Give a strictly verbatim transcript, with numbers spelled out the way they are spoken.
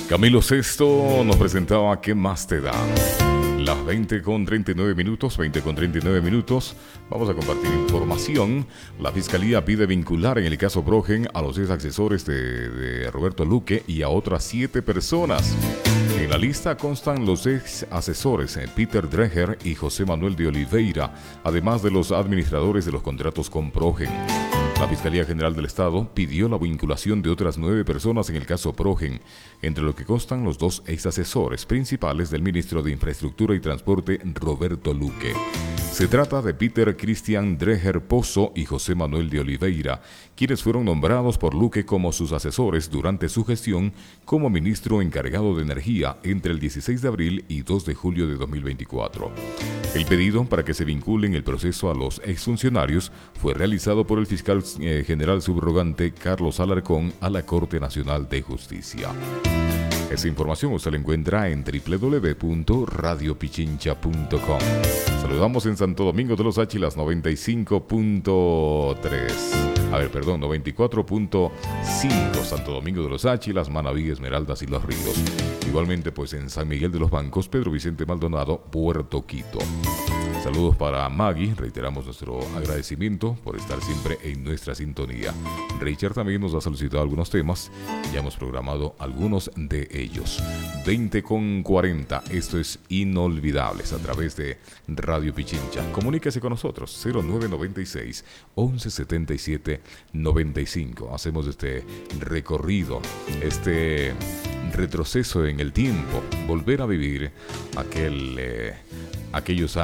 Camilo Sesto nos presentaba ¿Qué más te da? Las veinte con treinta y nueve minutos, veinte con treinta y nueve minutos. Vamos a compartir información. La Fiscalía pide vincular en el caso Brogen a los ex asesores de, de Roberto Luque y a otras siete personas. En la lista constan los ex asesores Peter Dreher y José Manuel de Oliveira, además de los administradores de los contratos con Brogen. La Fiscalía General del Estado pidió la vinculación de otras nueve personas en el caso Brogen, entre los que constan los dos ex asesores principales del ministro de Infraestructura y Transporte, Roberto Luque. Se trata de Peter Christian Dreher Pozo y José Manuel de Oliveira, quienes fueron nombrados por Luque como sus asesores durante su gestión como ministro encargado de Energía entre el dieciséis de abril y dos de julio de dos mil veinticuatro. El pedido para que se vinculen el proceso a los exfuncionarios fue realizado por el fiscal eh, general subrogante Carlos Alarcón a la Corte Nacional de Justicia. Esa información usted la encuentra en doble u doble u doble u punto radio pichincha punto com. Saludamos en Santo Domingo de los Áchilas noventa y cinco punto tres. A ver, perdón, noventa y cuatro punto cinco. Santo Domingo de los Áchilas, Manaví, Esmeraldas y Los Ríos. Igualmente, pues en San Miguel de los Bancos, Pedro Vicente Maldonado, Puerto Quito. Saludos para Maggie, reiteramos nuestro agradecimiento por estar siempre en nuestra sintonía. Richard también nos ha solicitado algunos temas, ya hemos programado algunos de ellos. veinte con cuarenta, esto es Inolvidables a través de Radio Pichincha. Comuníquese con nosotros, cero nueve nueve seis, once setenta y siete, noventa y cinco. Hacemos este recorrido, este retroceso en el tiempo, volver a vivir aquel, eh, aquellos años.